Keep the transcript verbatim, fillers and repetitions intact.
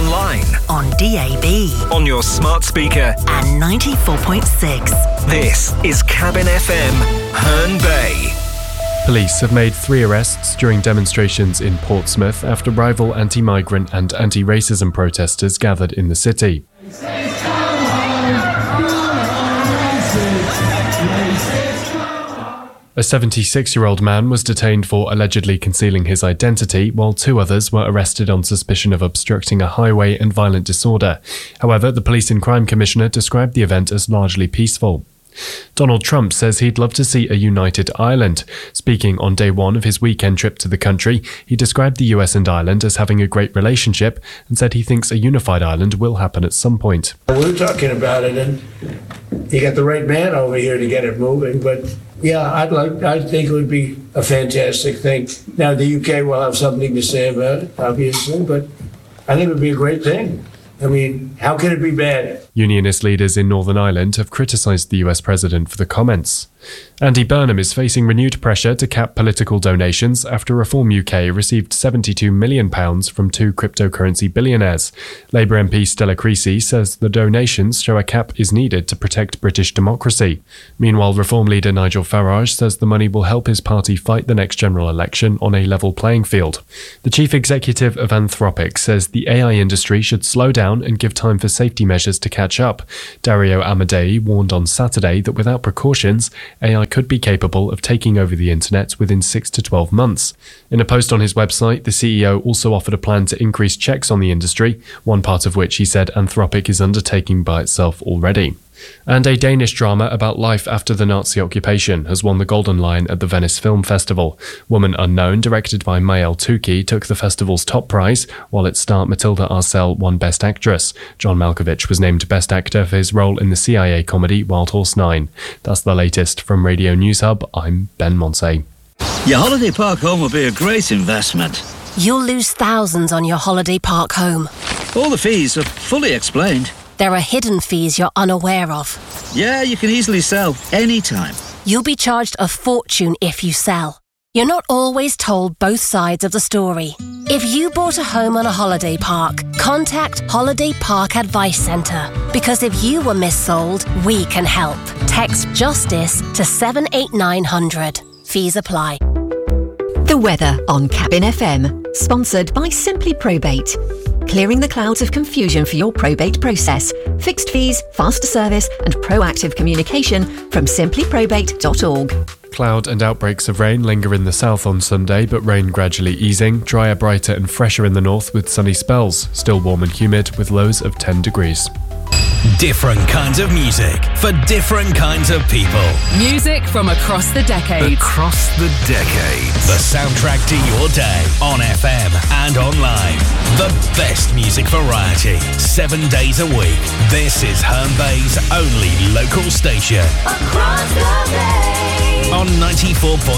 online, on D A B, on your smart speaker, and ninety-four point six. This is Cabin F M, Herne Bay. Police have made three arrests during demonstrations in Portsmouth after rival anti-migrant and anti-racism protesters gathered in the city. A seventy-six-year-old man was detained for allegedly concealing his identity, while two others were arrested on suspicion of obstructing a highway and violent disorder. However, the Police and Crime Commissioner described the event as largely peaceful. Donald Trump says he'd love to see a united Ireland. Speaking on day one of his weekend trip to the country, he described the U S and Ireland as having a great relationship and said he thinks a unified Ireland will happen at some point. We're talking about it, and you got the right man over here to get it moving, but yeah, I'd like, I think it would be a fantastic thing. Now, the U K will have something to say about it, obviously, but I think it would be a great thing. I mean, how can it be bad? Unionist leaders in Northern Ireland have criticised the U S president for the comments. Andy Burnham is facing renewed pressure to cap political donations after Reform U K received seventy-two million pounds from two cryptocurrency billionaires. Labour M P Stella Creasy says the donations show a cap is needed to protect British democracy. Meanwhile, Reform leader Nigel Farage says the money will help his party fight the next general election on a level playing field. The chief executive of Anthropic says the A I industry should slow down and give time for safety measures to catch up. Dario Amodei warned on Saturday that without precautions, A I could be capable of taking over the internet within six to twelve months. In a post on his website, the C E O also offered a plan to increase checks on the industry, one part of which he said Anthropic is undertaking by itself already. And a Danish drama about life after the Nazi occupation has won the Golden Lion at the Venice Film Festival. Woman Unknown, directed by Maël Touki, took the festival's top prize, while its star Matilda Arcel won Best Actress. John Malkovich was named Best Actor for his role in the C I A comedy Wild Horse nine. That's the latest from Radio News Hub. I'm Ben Monsey. Your holiday park home will be a great investment. You'll lose thousands on your holiday park home. All the fees are fully explained. There are hidden fees you're unaware of. Yeah, you can easily sell anytime. You'll be charged a fortune if you sell. You're not always told both sides of the story. If you bought a home on a holiday park, contact Holiday Park Advice Centre. Because if you were missold, we can help. Text JUSTICE to seven eight nine hundred. Fees apply. The weather on Cabin F M, sponsored by Simply Probate. Clearing the clouds of confusion for your probate process. Fixed fees, faster service and proactive communication from simply probate dot org. Cloud and outbreaks of rain linger in the south on Sunday, but rain gradually easing. Drier, brighter and fresher in the north with sunny spells. Still warm and humid with lows of ten degrees. Different kinds of music for different kinds of people. Music from across the decades. Across the decades. The soundtrack to your day on F M and online. The best music variety, seven days a week. This is Herne Bay's only local station. Across the bay. On ninety-four point